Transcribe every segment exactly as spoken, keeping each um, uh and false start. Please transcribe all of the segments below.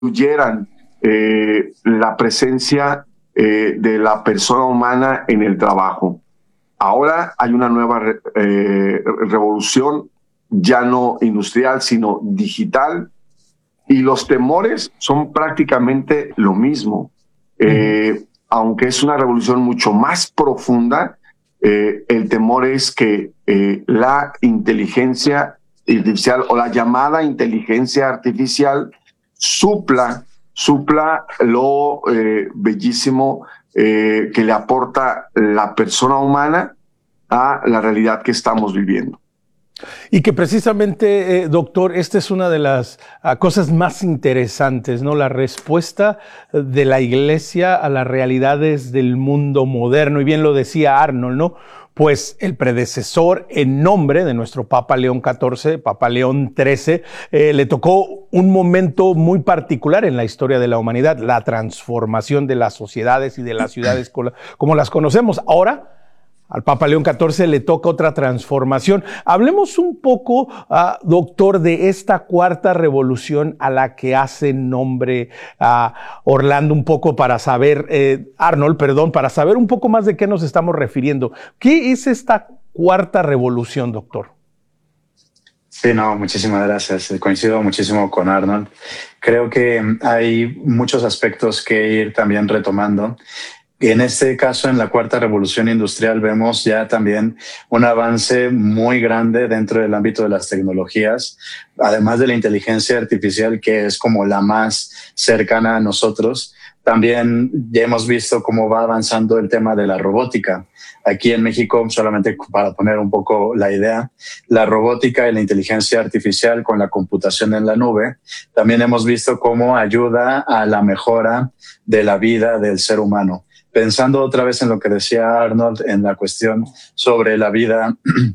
incluyeran eh, la presencia eh, de la persona humana en el trabajo. Ahora hay una nueva re, eh, revolución, ya no industrial, sino digital, y los temores son prácticamente lo mismo. Eh, uh-huh. Aunque es una revolución mucho más profunda, eh, el temor es que eh, la inteligencia artificial o la llamada inteligencia artificial supla, supla lo eh, bellísimo eh, que le aporta la persona humana a la realidad que estamos viviendo. Y que precisamente, eh, doctor, esta es una de las uh, cosas más interesantes, ¿no? La respuesta de la Iglesia a las realidades del mundo moderno. Y bien lo decía Arnold, ¿no? Pues el predecesor en nombre de nuestro Papa León catorce, Papa León trece, eh, le tocó un momento muy particular en la historia de la humanidad, la transformación de las sociedades y de las ciudades como las conocemos. Ahora, al Papa León catorce le toca otra transformación. Hablemos un poco, uh, doctor, de esta cuarta revolución a la que hace nombre uh, Orlando, un poco para saber, eh, Arnold, perdón, para saber un poco más de qué nos estamos refiriendo. ¿Qué es esta cuarta revolución, doctor? Sí, no, muchísimas gracias. Coincido muchísimo con Arnold. Creo que hay muchos aspectos que ir también retomando. Y en este caso, en la cuarta revolución industrial, vemos ya también un avance muy grande dentro del ámbito de las tecnologías, además de la inteligencia artificial, que es como la más cercana a nosotros. También ya hemos visto cómo va avanzando el tema de la robótica. Aquí en México, solamente para poner un poco la idea, la robótica y la inteligencia artificial con la computación en la nube, también hemos visto cómo ayuda a la mejora de la vida del ser humano. Pensando otra vez en lo que decía Arnold, en la cuestión sobre la vida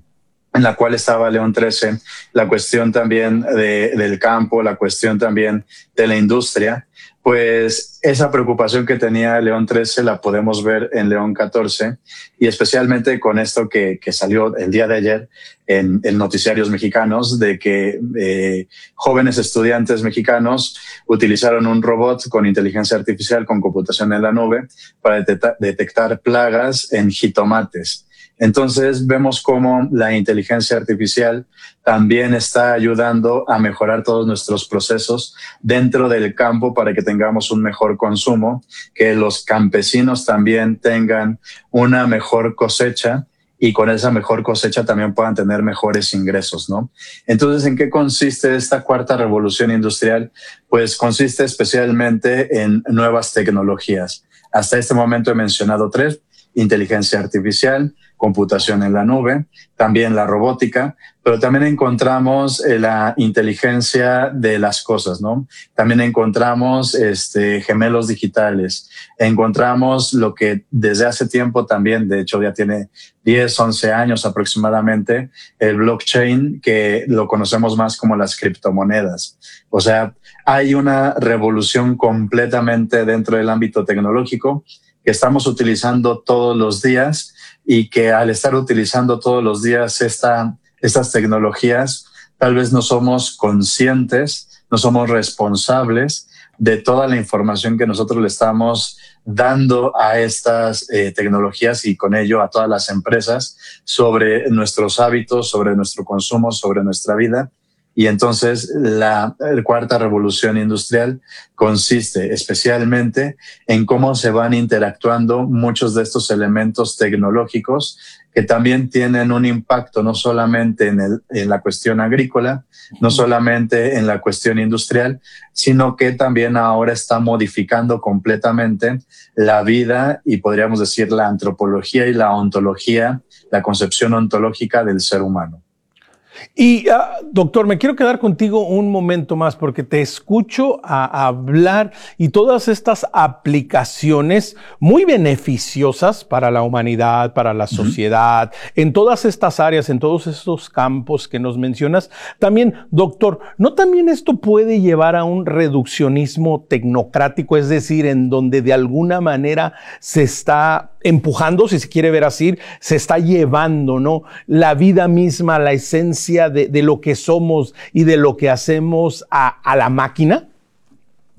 en la cual estaba León trece, la cuestión también de, del campo, la cuestión también de la industria, pues esa preocupación que tenía León trece la podemos ver en León catorce, y especialmente con esto que, que salió el día de ayer en, en noticiarios mexicanos, de que eh, jóvenes estudiantes mexicanos utilizaron un robot con inteligencia artificial, con computación en la nube, para detectar, detectar plagas en jitomates. Entonces vemos cómo la inteligencia artificial también está ayudando a mejorar todos nuestros procesos dentro del campo para que tengamos un mejor consumo, que los campesinos también tengan una mejor cosecha y con esa mejor cosecha también puedan tener mejores ingresos, ¿no? Entonces, ¿en qué consiste esta cuarta revolución industrial? Pues consiste especialmente en nuevas tecnologías. Hasta este momento he mencionado tres: inteligencia artificial, computación en la nube, también la robótica, pero también encontramos eh, la inteligencia de las cosas, ¿no? También encontramos este, gemelos digitales, encontramos lo que desde hace tiempo también, de hecho ya tiene diez, once años aproximadamente, el blockchain, que lo conocemos más como las criptomonedas. O sea, hay una revolución completamente dentro del ámbito tecnológico que estamos utilizando todos los días, y que al estar utilizando todos los días esta, estas tecnologías, tal vez no somos conscientes, no somos responsables de toda la información que nosotros le estamos dando a estas eh, tecnologías, y con ello a todas las empresas, sobre nuestros hábitos, sobre nuestro consumo, sobre nuestra vida. Y entonces la, la cuarta revolución industrial consiste especialmente en cómo se van interactuando muchos de estos elementos tecnológicos que también tienen un impacto no solamente en, el, en la cuestión agrícola, no solamente en la cuestión industrial, sino que también ahora está modificando completamente la vida y podríamos decir la antropología y la ontología, la concepción ontológica del ser humano. Y, uh, doctor, me quiero quedar contigo un momento más porque te escucho a, a hablar y todas estas aplicaciones muy beneficiosas para la humanidad, para la sociedad, uh-huh. en todas estas áreas, en todos estos campos que nos mencionas. También, doctor, ¿no también esto puede llevar a un reduccionismo tecnocrático? Es decir, en donde de alguna manera se está empujando, si se quiere ver así, se está llevando, ¿no?, la vida misma, la esencia de, de lo que somos y de lo que hacemos a, a la máquina.